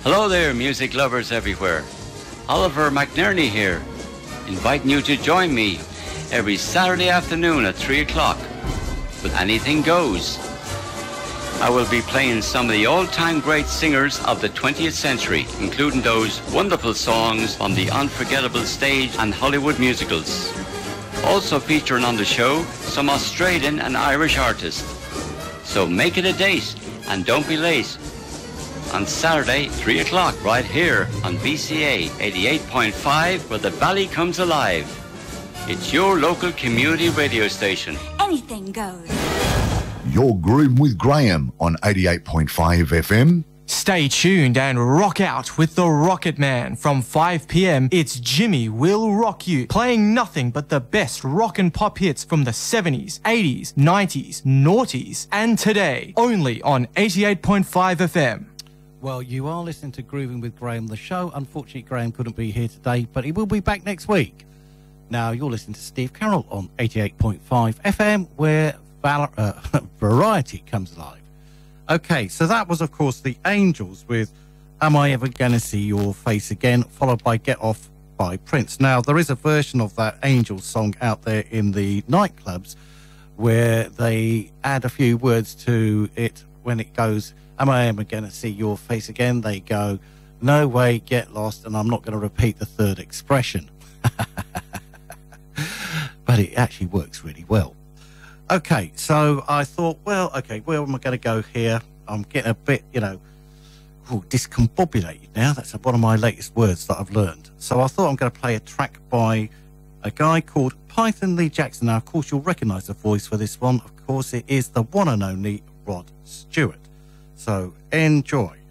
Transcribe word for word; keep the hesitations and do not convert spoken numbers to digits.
Hello there, music lovers everywhere. Oliver McNerney here, inviting you to join me every Saturday afternoon at three o'clock with Anything Goes. I will be playing some of the all-time great singers of the twentieth century, including those wonderful songs from the unforgettable stage and Hollywood musicals. Also featuring on the show some Australian and Irish artists. So make it a date and don't be late. On Saturday, three o'clock, right here on B C A eighty-eight point five, where the valley comes alive. It's your local community radio station. Anything goes. You're grooving with Graham on eighty-eight point five F M. Stay tuned and rock out with the Rocket Man. From five p.m, it's Jimmy Will Rock You, playing nothing but the best rock and pop hits from the seventies, eighties, nineties, noughties, and today, only on eighty-eight point five F M. Well, you are listening to Grooving with Graham, the show. Unfortunately, Graham couldn't be here today, but he will be back next week. Now, you're listening to Steve Carroll on eighty-eight point five F M, where val- uh, variety comes alive. Okay, so that was, of course, the Angels with Am I Ever Gonna See Your Face Again, followed by Get Off by Prince. Now, there is a version of that Angels song out there in the nightclubs where they add a few words to it when it goes, Am I ever going to see your face again? They go, no way, get lost, and I'm not going to repeat the third expression. But it actually works really well. Okay, so I thought, well, okay, where am I going to go here? I'm getting a bit, you know, ooh, discombobulated now. That's one of my latest words that I've learned. So I thought I'm going to play a track by a guy called Python Lee Jackson. Now, of course, you'll recognise the voice for this one. Of course, it is the one and only Rod Stewart. So enjoy.